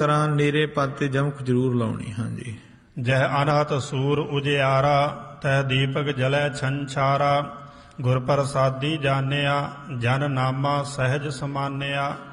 ਤਰ੍ਹਾਂ ਨੇਰੇ ਪਦ ਤੇ ਜਮਕ ਜ਼ਰੂਰ ਲਾਉਣੀ। ਹਾਂਜੀ। ਜਹ ਅਨਹਤ ਸੂਰ ਉਜਿਆਰਾ, ਤਹ ਦੀਪਕ ਜਲੈ ਛੰਛਾਰਾ। ਗੁਰ ਪ੍ਰਸਾਦੀ ਜਾਣਿਆ, ਜਨ ਨਾਮਾ ਸਹਿਜ ਸਮਾਨਿਆ।